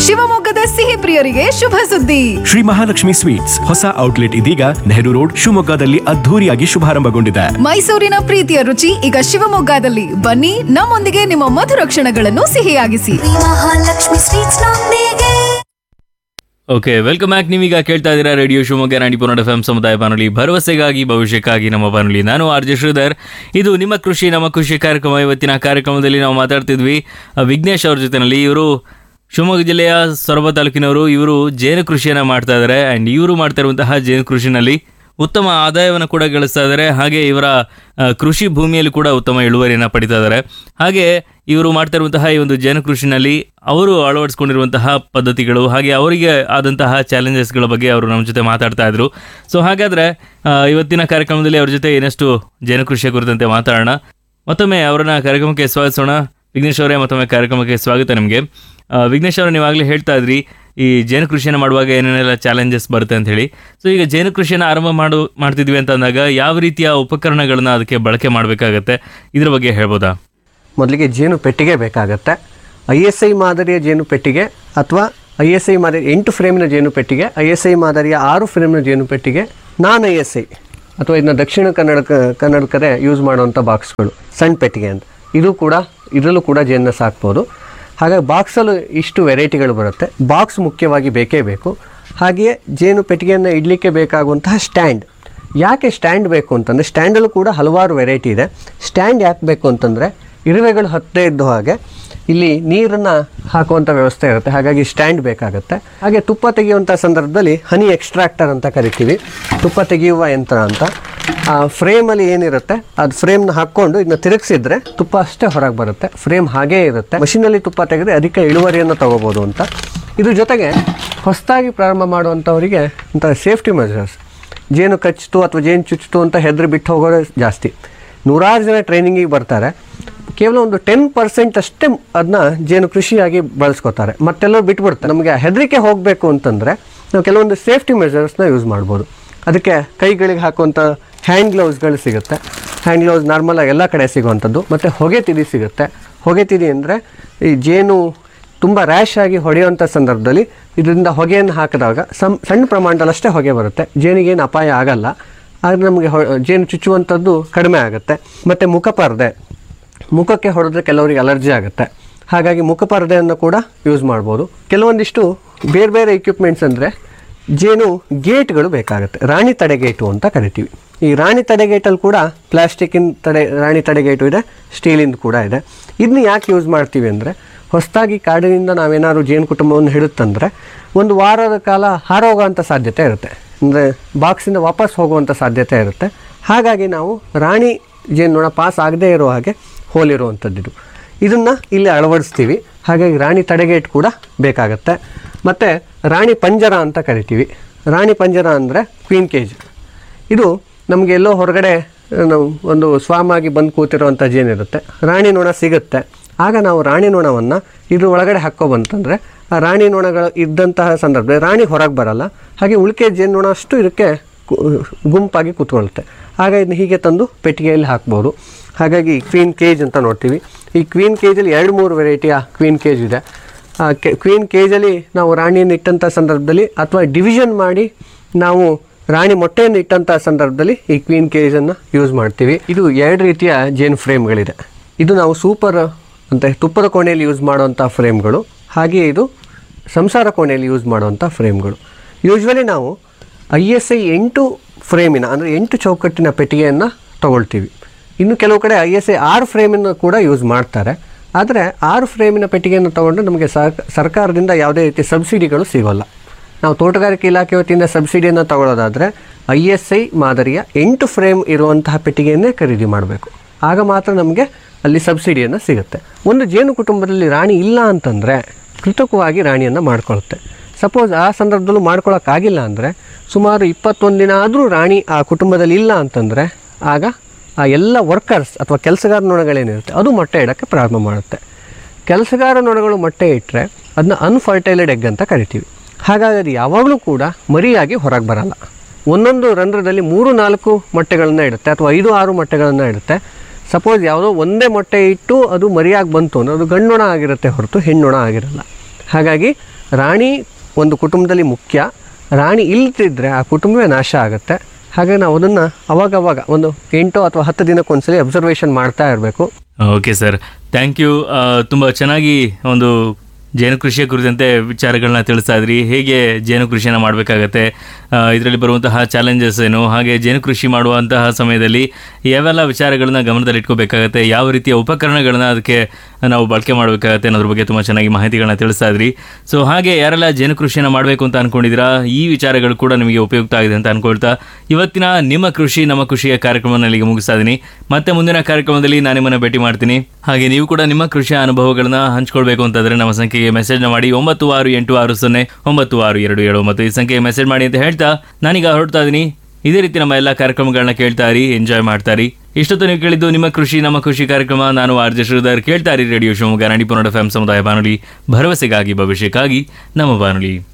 ಶಿವಮೊಗ್ಗದ ಸಿಹಿ ಪ್ರಿಯರಿಗೆ ಶುಭ ಸುದ್ದಿ. ಶ್ರೀ ಮಹಾಲಕ್ಷ್ಮಿ ಸ್ವೀಟ್ಸ್ ಹೊಸ ಔಟ್ಲೆಟ್ ಇದೀಗ ನೆಹರು ರೋಡ್ ಶಿವಮೊಗ್ಗದಲ್ಲಿ ಅದ್ಧೂರಿಯಾಗಿ ಶುಭಾರಂಭಗೊಂಡಿದೆ. ಮೈಸೂರಿನ ಪ್ರೀತಿಯ ರುಚಿ ಈಗ ಶಿವಮೊಗ್ಗದಲ್ಲಿ. ಬನ್ನಿ, ನಮ್ಮೊಂದಿಗೆ ನಿಮ್ಮ ಮಧುರ ಕ್ಷಣಗಳನ್ನು ಸಿಹಿಯಾಗಿಸಿ. ಮಹಾಲಕ್ಷ್ಮಿ ಸ್ವೀಟ್ಸ್ ನೊಂದಿಗೆ. Okay, welcome back. ನೀವೀಗ ಕೇಳ್ತಾ ಇದ್ದೀರಾ ರೇಡಿಯೋ ಶಿವಮೊಗ್ಗ 90.4 FM ಸಮುದಾಯ ಬಾನುಲಿ, ಭರವಸೆಗಾಗಿ ಭವಿಷ್ಯಕ್ಕಾಗಿ ನಮ್ಮ ಬಾನುಲಿ. ನಾನು RJ ಶ್ರೀಧರ್. ಇದು ನಿಮ್ಮ ಕೃಷಿ ನಮ್ಮ ಖುಷಿ ಕಾರ್ಯಕ್ರಮ. ಇವತ್ತಿನ ಕಾರ್ಯಕ್ರಮದಲ್ಲಿ ನಾವು ಮಾತಾಡ್ತಿದ್ವಿ ವಿಘ್ನೇಶ್ ಅವ್ರ ಜೊತೆನಲ್ಲಿ. ಇವರು ಶಿವಮೊಗ್ಗ ಜಿಲ್ಲೆಯ ಸೊರಬ ತಾಲೂಕಿನವರು. ಇವರು ಜೇನು ಕೃಷಿಯನ್ನು ಮಾಡ್ತಾ ಇದ್ದಾರೆ. ಆ್ಯಂಡ್ ಇವರು ಮಾಡ್ತಾ ಇರುವಂತಹ ಜೇನು ಕೃಷಿನಲ್ಲಿ ಉತ್ತಮ ಆದಾಯವನ್ನು ಕೂಡ ಗಳಿಸ್ತಾ ಇದ್ದಾರೆ. ಹಾಗೆ ಇವರ ಕೃಷಿ ಭೂಮಿಯಲ್ಲಿ ಕೂಡ ಉತ್ತಮ ಇಳುವರಿಯನ್ನು ಪಡಿತಾ ಇದ್ದಾರೆ. ಹಾಗೆ ಇವರು ಮಾಡ್ತಾ ಇರುವಂತಹ ಈ ಒಂದು ಜೇನು ಕೃಷಿನಲ್ಲಿ ಅವರು ಅಳವಡಿಸ್ಕೊಂಡಿರುವಂತಹ ಪದ್ಧತಿಗಳು, ಹಾಗೆ ಅವರಿಗೆ ಆದಂತಹ ಚಾಲೆಂಜಸ್ಗಳ ಬಗ್ಗೆ ಅವರು ನಮ್ಮ ಜೊತೆ ಮಾತಾಡ್ತಾ ಇದ್ರು. ಸೊ ಹಾಗಾದರೆ ಇವತ್ತಿನ ಕಾರ್ಯಕ್ರಮದಲ್ಲಿ ಅವ್ರ ಜೊತೆ ಇನ್ನಷ್ಟು ಜೇನು ಕೃಷಿಯ ಕುರಿತಂತೆ ಮಾತಾಡೋಣ. ಮತ್ತೊಮ್ಮೆ ಅವರನ್ನ ಕಾರ್ಯಕ್ರಮಕ್ಕೆ ಸ್ವಾಗತಿಸೋಣ. ವಿಘ್ನೇಶ್ ಅವರೇ, ಮತ್ತೊಮ್ಮೆ ಕಾರ್ಯಕ್ರಮಕ್ಕೆ ಸ್ವಾಗತ ನಿಮಗೆ. ವಿಘ್ನೇಶ್ ಅವರು, ನೀವಾಗಲೇ ಹೇಳ್ತಾ ಇದ್ರಿ ಈ ಜೇನು ಕೃಷಿಯನ್ನು ಮಾಡುವಾಗ ಏನೇನೆಲ್ಲ ಚಾಲೆಂಜಸ್ ಬರುತ್ತೆ ಅಂತ ಹೇಳಿ. ಸೊ ಈಗ ಜೇನು ಕೃಷಿಯನ್ನು ಆರಂಭ ಮಾಡ್ತಿದ್ವಿ ಅಂತ ಅಂದಾಗ ಯಾವ ರೀತಿಯ ಉಪಕರಣಗಳನ್ನ ಅದಕ್ಕೆ ಬಳಕೆ ಮಾಡಬೇಕಾಗತ್ತೆ, ಇದ್ರ ಬಗ್ಗೆ ಹೇಳ್ಬೋದಾ? ಮೊದಲಿಗೆ ಜೇನು ಪೆಟ್ಟಿಗೆ ಬೇಕಾಗತ್ತೆ. ISI ಮಾದರಿಯ ಜೇನು ಪೆಟ್ಟಿಗೆ ಅಥವಾ ISI ಮಾದರಿ 8 ಫ್ರೇಮಿನ ಜೇನು ಪೆಟ್ಟಿಗೆ, ISI ಮಾದರಿಯ 6 ಫ್ರೇಮಿನ ಜೇನು ಪೆಟ್ಟಿಗೆ, ನಾನ್ ISI ಅಥವಾ ಇದನ್ನ ದಕ್ಷಿಣ ಕನ್ನಡ ಕಡೆ ಯೂಸ್ ಮಾಡುವಂಥ ಬಾಕ್ಸ್ಗಳು, ಸಣ್ಣ ಪೆಟ್ಟಿಗೆ ಅಂತ. ಇದರಲ್ಲೂ ಕೂಡ ಜೇನನ್ನ ಸಾಕ್ಬೋದು. ಹಾಗಾಗಿ ಬಾಕ್ಸಲ್ಲೂ ಇಷ್ಟು ವೆರೈಟಿಗಳು ಬರುತ್ತೆ. ಬಾಕ್ಸ್ ಮುಖ್ಯವಾಗಿ ಬೇಕೇ ಬೇಕು. ಹಾಗೆಯೇ ಜೇನು ಪೆಟ್ಟಿಗೆಯನ್ನು ಇಡಲಿಕ್ಕೆ ಬೇಕಾಗುವಂತಹ ಸ್ಟ್ಯಾಂಡ್. ಯಾಕೆ ಸ್ಟ್ಯಾಂಡ್ ಬೇಕು ಅಂತಂದರೆ, ಸ್ಟ್ಯಾಂಡಲ್ಲೂ ಕೂಡ ಹಲವಾರು ವೆರೈಟಿ ಇದೆ. ಸ್ಟ್ಯಾಂಡ್ ಯಾಕೆ ಬೇಕು ಅಂತಂದರೆ, ಇರುವೆಗಳು ಹತ್ತದೇ ಇದ್ದ ಹಾಗೆ ಇಲ್ಲಿ ನೀರನ್ನು ಹಾಕುವಂಥ ವ್ಯವಸ್ಥೆ ಇರುತ್ತೆ. ಹಾಗಾಗಿ ಸ್ಟ್ಯಾಂಡ್ ಬೇಕಾಗುತ್ತೆ. ಹಾಗೆ ತುಪ್ಪ ತೆಗೆಯುವಂಥ ಸಂದರ್ಭದಲ್ಲಿ ಹನಿ ಎಕ್ಸ್ಟ್ರಾಕ್ಟರ್ ಅಂತ ಕರಿತೀವಿ, ತುಪ್ಪ ತೆಗೆಯುವ ಯಂತ್ರ ಅಂತ. ಆ ಫ್ರೇಮಲ್ಲಿ ಏನಿರುತ್ತೆ ಅದು ಫ್ರೇಮ್ನ ಹಾಕ್ಕೊಂಡು ಇದನ್ನ ತಿರುಗಿಸಿದ್ರೆ ತುಪ್ಪ ಅಷ್ಟೇ ಹೊರಗೆ ಬರುತ್ತೆ. ಫ್ರೇಮ್ ಹಾಗೇ ಇರುತ್ತೆ. ಮಷೀನಲ್ಲಿ ತುಪ್ಪ ತೆಗೆದ್ರೆ ಅಧಿಕ ಇಳುವರಿಯನ್ನು ತಗೋಬೋದು ಅಂತ. ಇದ್ರ ಜೊತೆಗೆ ಹೊಸದಾಗಿ ಪ್ರಾರಂಭ ಮಾಡುವಂಥವರಿಗೆ ಇಂಥ ಸೇಫ್ಟಿ ಮೆಜರ್ಸ್, ಜೇನು ಕಚ್ಚಿತು ಅಥವಾ ಜೇನು ಚುಚ್ಚಿತು ಅಂತ ಹೆದರಿ ಬಿಟ್ಟು ಹೋಗೋದು ಜಾಸ್ತಿ. ನೂರಾರು ಜನ ಟ್ರೈನಿಂಗಿಗೆ ಬರ್ತಾರೆ, ಕೇವಲ ಒಂದು 10% ಅಷ್ಟೇ ಅದನ್ನ ಜೇನು ಕೃಷಿಯಾಗಿ ಬಳಸ್ಕೋತಾರೆ, ಮತ್ತೆಲ್ಲೋ ಬಿಟ್ಬಿಡ್ತಾರೆ. ನಮಗೆ ಹೆದರಿಕೆ ಹೋಗಬೇಕು ಅಂತಂದರೆ ನಾವು ಕೆಲವೊಂದು ಸೇಫ್ಟಿ ಮೆಜರ್ಸ್ನ ಯೂಸ್ ಮಾಡ್ಬೋದು. ಅದಕ್ಕೆ ಕೈಗಳಿಗೆ ಹಾಕುವಂಥ ಹ್ಯಾಂಡ್ ಗ್ಲೌಸ್ಗಳು ಸಿಗುತ್ತೆ. ಹ್ಯಾಂಡ್ ಗ್ಲೌಸ್ ನಾರ್ಮಲಾಗಿ ಎಲ್ಲ ಕಡೆ ಸಿಗುವಂಥದ್ದು. ಮತ್ತು ಹೊಗೆ ತಿದಿ ಸಿಗುತ್ತೆ. ಹೊಗೆ ತಿದಿ ಅಂದರೆ ಈ ಜೇನು ತುಂಬ ರ್ಯಾಶ್ ಆಗಿ ಹೊಡೆಯುವಂಥ ಸಂದರ್ಭದಲ್ಲಿ ಇದರಿಂದ ಹೊಗೆಯನ್ನು ಹಾಕಿದಾಗ ಸಣ್ಣ ಪ್ರಮಾಣದಲ್ಲಷ್ಟೇ ಹೊಗೆ ಬರುತ್ತೆ. ಜೇನಿಗೇನು ಅಪಾಯ ಆಗಲ್ಲ. ಆದರೆ ನಮಗೆ ಜೇನು ಚುಚ್ಚುವಂಥದ್ದು ಕಡಿಮೆ ಆಗುತ್ತೆ. ಮತ್ತು ಮುಖಪರ್ದೆ, ಮುಖಕ್ಕೆ ಹೊಡೆದ್ರೆ ಕೆಲವರಿಗೆ ಅಲರ್ಜಿ ಆಗುತ್ತೆ. ಹಾಗಾಗಿ ಮುಖಪರ್ದೆಯನ್ನು ಕೂಡ ಯೂಸ್ ಮಾಡ್ಬೋದು. ಕೆಲವೊಂದಿಷ್ಟು ಬೇರೆ ಬೇರೆ ಇಕ್ವಿಪ್ಮೆಂಟ್ಸ್ ಅಂದರೆ ಜೇನು ಗೇಟ್ಗಳು ಬೇಕಾಗುತ್ತೆ. ರಾಣಿ ತಡೆಗೇಟು ಅಂತ ಕರಿತೀವಿ. ಈ ರಾಣಿ ತಡೆಗೇಟಲ್ಲಿ ಕೂಡ ಪ್ಲಾಸ್ಟಿಕ್ಕಿನ ರಾಣಿ ತಡೆಗೇಟು ಇದೆ, ಸ್ಟೀಲಿಂದ ಕೂಡ ಇದೆ. ಇದನ್ನ ಯಾಕೆ ಯೂಸ್ ಮಾಡ್ತೀವಿ ಅಂದರೆ, ಹೊಸದಾಗಿ ಕಾಡಿನಿಂದ ನಾವೇನಾದ್ರು ಜೇನು ಕುಟುಂಬವನ್ನು ಹಿಡುತ್ತಂದರೆ ಒಂದು ವಾರದ ಕಾಲ ಹಾರೋಗೋಂಥ ಸಾಧ್ಯತೆ ಇರುತ್ತೆ. ಅಂದರೆ ಬಾಕ್ಸಿಂದ ವಾಪಸ್ ಹೋಗುವಂಥ ಸಾಧ್ಯತೆ ಇರುತ್ತೆ. ಹಾಗಾಗಿ ನಾವು ರಾಣಿ ಜೇನುನೊಣ ಪಾಸ್ ಆಗದೇ ಇರೋ ಹಾಗೆ ಹೋಲಿರುವಂಥದ್ದು ಇದನ್ನು ಇಲ್ಲಿ ಅಳವಡಿಸ್ತೀವಿ. ಹಾಗಾಗಿ ರಾಣಿ ತಡೆಗೇಟ್ ಕೂಡ ಬೇಕಾಗತ್ತೆ. ಮತ್ತು ರಾಣಿ ಪಂಜರ ಅಂತ ಕರಿತೀವಿ. ರಾಣಿ ಪಂಜರ ಅಂದರೆ ಕ್ವೀನ್ ಕೇಜ್. ಇದು ನಮಗೆ ಎಲ್ಲೋ ಹೊರಗಡೆ ಒಂದು ಸ್ವಾಮಾಗಿ ಬಂದು ಕೂತಿರುವಂಥ ಜೇನಿರುತ್ತೆ, ರಾಣಿ ನೊಣ ಸಿಗುತ್ತೆ. ಆಗ ನಾವು ರಾಣಿ ನೊಣವನ್ನು ಇದ್ರ ಒಳಗಡೆ ಹಾಕ್ಕೊಬಂತಂದರೆ ಆ ರಾಣಿ ನೊಣಗಳು ಇದ್ದಂತಹ ಸಂದರ್ಭದಲ್ಲಿ ರಾಣಿ ಹೊರಗೆ ಬರಲ್ಲ. ಹಾಗೆ ಉಳಿಕೆ ಜೇನು ನೊಣ ಅಷ್ಟು ಇದಕ್ಕೆ ಗುಂಪಾಗಿ ಕೂತ್ಕೊಳ್ಳುತ್ತೆ. ಆಗ ಇದನ್ನ ಹೀಗೆ ತಂದು ಪೆಟ್ಟಿಗೆಯಲ್ಲಿ ಹಾಕ್ಬೋದು. ಹಾಗಾಗಿ ಕ್ವೀನ್ ಕೇಜ್ ಅಂತ ನೋಡ್ತೀವಿ. ಈ ಕ್ವೀನ್ ಕೇಜಲ್ಲಿ 2-3 ವೆರೈಟಿಯ ಕ್ವೀನ್ ಕೇಜ್ ಇದೆ. ಕ್ವೀನ್ ಕೇಜಲ್ಲಿ ನಾವು ರಾಣಿಯನ್ನು ಇಟ್ಟಂಥ ಸಂದರ್ಭದಲ್ಲಿ ಅಥವಾ ಡಿವಿಷನ್ ಮಾಡಿ ನಾವು ರಾಣಿ ಮೊಟ್ಟೆಯನ್ನು ಇಟ್ಟಂಥ ಸಂದರ್ಭದಲ್ಲಿ ಈ ಕ್ವೀನ್ ಕೇಜನ್ನು ಯೂಸ್ ಮಾಡ್ತೀವಿ. ಇದು 2 ರೀತಿಯ ಜೇನು ಫ್ರೇಮ್ಗಳಿದೆ. ಇದು ನಾವು ಸೂಪರ್ ಅಂತ ತುಪ್ಪದ ಕೋಣೆಯಲ್ಲಿ ಯೂಸ್ ಮಾಡುವಂಥ ಫ್ರೇಮ್ಗಳು. ಹಾಗೆಯೇ ಇದು ಸಂಸಾರ ಕೋಣೆಯಲ್ಲಿ ಯೂಸ್ ಮಾಡುವಂಥ ಫ್ರೇಮ್ಗಳು. ಯೂಶ್ವಲಿ ನಾವು ISI 8 ಫ್ರೇಮಿನ ಅಂದರೆ 8 ಚೌಕಟ್ಟಿನ ಪೆಟ್ಟಿಗೆಯನ್ನು ತಗೊಳ್ತೀವಿ. ಇನ್ನು ಕೆಲವು ಕಡೆ ISI 6 ಫ್ರೇಮನ್ನು ಕೂಡ ಯೂಸ್ ಮಾಡ್ತಾರೆ. ಆದರೆ 6 ಫ್ರೇಮಿನ ಪೆಟ್ಟಿಗೆಯನ್ನು ತೊಗೊಂಡು ನಮಗೆ ಸರ್ಕಾರದಿಂದ ಯಾವುದೇ ರೀತಿ ಸಬ್ಸಿಡಿಗಳು ಸಿಗೋಲ್ಲ. ನಾವು ತೋಟಗಾರಿಕೆ ಇಲಾಖೆ ವತಿಯಿಂದ ಸಬ್ಸಿಡಿಯನ್ನು ತಗೊಳ್ಳೋದಾದರೆ ISI ಮಾದರಿಯ 8 ಫ್ರೇಮ್ ಇರುವಂತಹ ಪೆಟ್ಟಿಗೆಯನ್ನೇ ಖರೀದಿ ಮಾಡಬೇಕು. ಆಗ ಮಾತ್ರ ನಮಗೆ ಅಲ್ಲಿ ಸಬ್ಸಿಡಿಯನ್ನು ಸಿಗುತ್ತೆ. ಒಂದು ಜೇನು ಕುಟುಂಬದಲ್ಲಿ ರಾಣಿ ಇಲ್ಲ ಅಂತಂದರೆ ಕೃತಕವಾಗಿ ರಾಣಿಯನ್ನು ಮಾಡ್ಕೊಳ್ಳುತ್ತೆ. ಸಪೋಸ್ ಆ ಸಂದರ್ಭದಲ್ಲೂ ಮಾಡ್ಕೊಳ್ಳೋಕ್ಕಾಗಿಲ್ಲ ಅಂದರೆ ಸುಮಾರು 21 ದಿನ ಆದರೂ ರಾಣಿ ಆ ಕುಟುಂಬದಲ್ಲಿ ಇಲ್ಲ ಅಂತಂದರೆ ಆಗ ಆ ಎಲ್ಲ ವರ್ಕರ್ಸ್ ಅಥವಾ ಕೆಲಸಗಾರ ನೊಣಗಳೇನಿರುತ್ತೆ ಅದು ಮೊಟ್ಟೆ ಇಡೋಕ್ಕೆ ಪ್ರಾರಂಭ ಮಾಡುತ್ತೆ. ಕೆಲಸಗಾರ ನೊಣಗಳು ಮೊಟ್ಟೆ ಇಟ್ಟರೆ ಅದನ್ನ ಅನ್ಫರ್ಟೈಲ್ಡ್ ಎಗ್ ಅಂತ ಕರಿತೀವಿ. ಹಾಗಾಗಿ ಅದು ಯಾವಾಗಲೂ ಕೂಡ ಮರಿಯಾಗಿ ಹೊರಗೆ ಬರಲ್ಲ. ಒಂದೊಂದು ರಂಧ್ರದಲ್ಲಿ 3-4 ಮೊಟ್ಟೆಗಳನ್ನು ಇಡುತ್ತೆ ಅಥವಾ 5-6 ಮೊಟ್ಟೆಗಳನ್ನು ಇಡುತ್ತೆ. ಸಪೋಸ್ ಯಾವುದೋ ಒಂದೇ ಮೊಟ್ಟೆ ಇಟ್ಟು ಅದು ಮರಿಯಾಗಿ ಬಂತು ಅಂದರೆ ಅದು ಗಂಡೊಣ ಆಗಿರುತ್ತೆ ಹೊರತು ಹೆಣ್ಣೊಣ ಆಗಿರಲ್ಲ. ಹಾಗಾಗಿ ರಾಣಿ ಒಂದು ಕುಟುಂಬದಲ್ಲಿ ಮುಖ್ಯ. ರಾಣಿ ಇಲ್ದಿದ್ರೆ ಆ ಕುಟುಂಬವೇ ನಾಶ ಆಗುತ್ತೆ. ಹಾಗೆ ನಾವು ಅದನ್ನು ಅವಾಗವಾಗ ಒಂದು 8 ಅಥವಾ 10 ದಿನಕ್ಕೊಂದ್ಸಲಿ ಅಬ್ಸರ್ವೇಷನ್ ಮಾಡ್ತಾ ಇರಬೇಕು. Okay sir, thank you. ತುಂಬ ಚೆನ್ನಾಗಿ ಒಂದು ಜೇನು ಕೃಷಿಯ ಕುರಿತಂತೆ ವಿಚಾರಗಳನ್ನ ತಿಳಿಸ್ತಾ ಇದ್ರಿ. ಹೇಗೆ ಜೇನು ಕೃಷಿಯನ್ನು ಮಾಡಬೇಕಾಗತ್ತೆ, ಇದರಲ್ಲಿ ಬರುವಂತಹ ಚಾಲೆಂಜಸ್ ಏನು, ಹಾಗೆ ಜೇನು ಕೃಷಿ ಮಾಡುವಂತಹ ಸಮಯದಲ್ಲಿ ಯಾವೆಲ್ಲ ವಿಚಾರಗಳನ್ನ ಗಮನದಲ್ಲಿ ಇಟ್ಕೋಬೇಕಾಗತ್ತೆ, ಯಾವ ರೀತಿಯ ಉಪಕರಣಗಳನ್ನ ಅದಕ್ಕೆ ನಾವು ಬಳಕೆ ಮಾಡಬೇಕಾಗತ್ತೆ ಅನ್ನೋದ್ರ ಬಗ್ಗೆ ತುಂಬ ಚೆನ್ನಾಗಿ ಮಾಹಿತಿಗಳನ್ನ ತಿಳಿಸ್ತಾ ಇದ್ರಿ. ಸೊ ಹಾಗೆ ಯಾರೆಲ್ಲ ಜೇನು ಕೃಷಿಯನ್ನು ಮಾಡಬೇಕು ಅಂತ ಅನ್ಕೊಂಡಿದ್ದೀರಾ, ಈ ವಿಚಾರಗಳು ಕೂಡ ನಿಮಗೆ ಉಪಯುಕ್ತ ಆಗಿದೆ ಅಂತ ಅನ್ಕೊಳ್ತಾ ಇವತ್ತಿನ ನಿಮ್ಮ ಕೃಷಿ ನಮ್ಮ ಖುಷಿಯ ಕಾರ್ಯಕ್ರಮವನ್ನು ಇಲ್ಲಿಗೆ ಮುಗಿಸ್ತಾ ಇದ್ದೀನಿ. ಮತ್ತೆ ಮುಂದಿನ ಕಾರ್ಯಕ್ರಮದಲ್ಲಿ ನಾನು ನಿಮ್ಮನ್ನು ಭೇಟಿ ಮಾಡ್ತೀನಿ. ಹಾಗೆ ನೀವು ಕೂಡ ನಿಮ್ಮ ಕೃಷಿಯ ಅನುಭವಗಳನ್ನ ಹಂಚ್ಕೊಳ್ಬೇಕು ಅಂತಂದರೆ ನಮ್ಮ ಸಂಖ್ಯೆಗೆ ಮೆಸೇಜ್ನ ಮಾಡಿ 9660962279 ಈ ಸಂಖ್ಯೆಗೆ ಮೆಸೇಜ್ ಮಾಡಿ ಅಂತ ಹೇಳ್ತಾ ನಾನೀಗ ಹೊರಡ್ತಾ ಇದ್ದೀನಿ. ಇದೇ ರೀತಿ ನಮ್ಮ ಎಲ್ಲ ಕಾರ್ಯಕ್ರಮಗಳನ್ನ ಕೇಳ್ತಾ ಇರಿ, ಎಂಜಾಯ್ ಮಾಡ್ತಾ ಇರಿ. ಇಷ್ಟೊತ್ತು ನೀವು ಕೇಳಿದ್ದು ನಿಮ್ಮ ಕೃಷಿ ನಮ್ಮ ಖುಷಿ ಕಾರ್ಯಕ್ರಮ. ನಾನು ಆರ್ಜೆ ಶ್ರೀಧರ್. ಕೇಳ್ತಾ ಇರಿ ರೇಡಿಯೋ ಶಿವಮೊಗ್ಗ 90.4 FM ಸಮುದಾಯ ಬಾನುಲಿ, ಭರವಸೆಗಾಗಿ ಭವಿಷ್ಯಕ್ಕಾಗಿ ನಮ್ಮ ಬಾನುಲಿ.